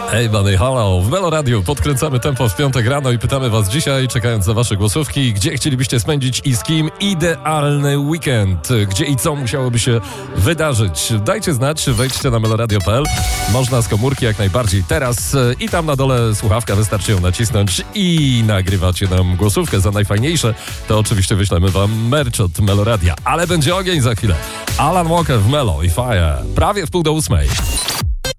Hej, Bunny, halo, w Melo Radio podkręcamy tempo w piątek rano i pytamy was dzisiaj, czekając na wasze głosówki, gdzie chcielibyście spędzić i z kim idealny weekend, gdzie i co musiałoby się wydarzyć. Dajcie znać, wejdźcie na meloradio.pl, można z komórki jak najbardziej teraz i tam na dole słuchawka, wystarczy ją nacisnąć i nagrywacie nam głosówkę. Za najfajniejsze to oczywiście wyślemy wam merch od Meloradia, ale będzie ogień za chwilę. Alan Walker w Melo i Fire, prawie w 7:30.